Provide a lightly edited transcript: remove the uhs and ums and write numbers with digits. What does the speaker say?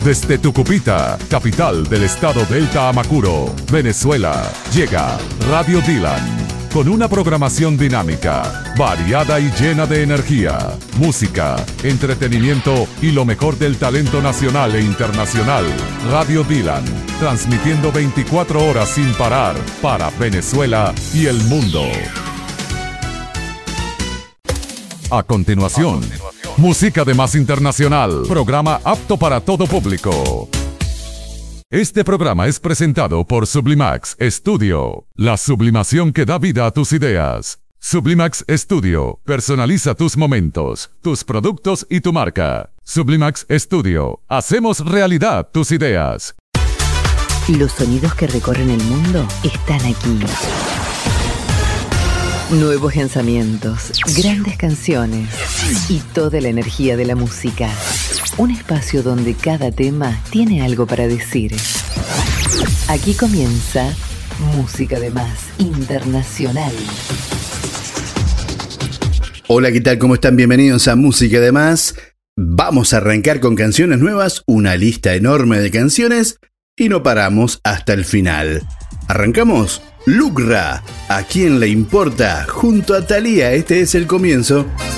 Desde Tucupita, capital del estado Delta Amacuro, Venezuela, llega Radio Dylan. Con una programación dinámica, variada y llena de energía, música, entretenimiento y lo mejor del talento nacional e internacional. Radio Dylan, transmitiendo 24 horas sin parar para Venezuela y el mundo. A continuación, música de más internacional, programa apto para todo público. Este programa es presentado por Sublimax Studio, la sublimación que da vida a tus ideas. Sublimax Studio, personaliza tus momentos, tus productos y tu marca. Sublimax Studio, hacemos realidad tus ideas. Los sonidos que recorren el mundo están aquí. Nuevos lanzamientos, grandes canciones y toda la energía de la música. Un espacio donde cada tema tiene algo para decir. Aquí comienza Música de Más Internacional. Hola, ¿qué tal? ¿Cómo están? Bienvenidos a Música de Más. Vamos a arrancar con canciones nuevas, una lista enorme de canciones y no paramos hasta el final. ¿Arrancamos? Lugra, ¿a quién le importa? Junto a Thalía, este es el comienzo